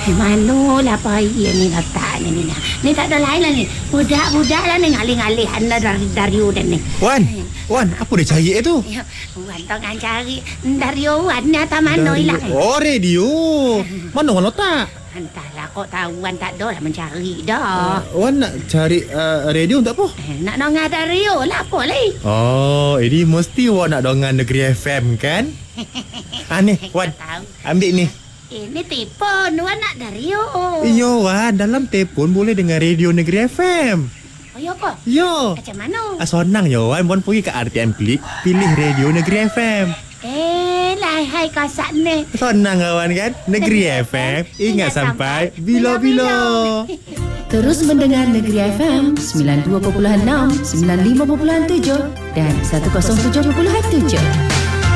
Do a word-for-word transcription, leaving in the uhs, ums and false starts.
Eh, manulah payah ni letak ni ni. Ni tak ada lain lah ni. Budak-budak lah ni ngalih-ngalih anda dari dari udan ni. Wan, Wan, apa dia cari tu? Ya, Wan tangan cari dari Wan ni atas mana hilang. Oh, radio. Mana Wan letak? Entahlah kok tahu Wan tak ada lah mencari dah. Uh, Wan nak cari uh, radio untuk apa? Eh, nak dengar radio lah apa lagi. Oh, ini mesti Wan nak dengar Negeri F M kan? Ah ni, Wan. Ambil ni. Ini telefon Wan nak radio. Iyo Wan, dalam telefon boleh dengar radio Negeri F M. Oh ya ke? Yo. Macam mana? Ah, senang je Wan. Wan pergi ke R T M Klik, pilih radio Negeri F M. Eh, lah hai kasat ni. Senang kawan kan? Negeri F M, ingat sampai bila-bila. Terus mendengar Negeri F M sembilan puluh dua perpuluhan enam, sembilan puluh lima perpuluhan tujuh dan seratus tujuh perpuluhan tujuh.